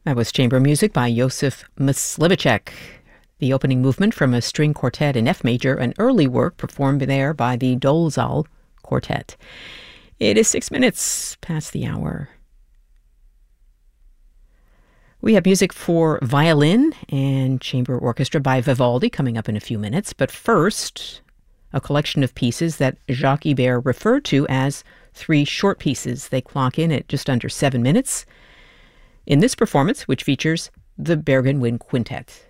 That was chamber music by Josef Myslivacek, the opening movement from a string quartet in F major, an early work performed there by the Dolezal Quartet. It is 6 minutes past the hour. We have music for violin and chamber orchestra by Vivaldi coming up in a few minutes, but first, a collection of pieces that Jacques Ibert referred to as 3 short pieces. They clock in at just under 7 minutes in this performance, which features the Bergen Wind Quintet.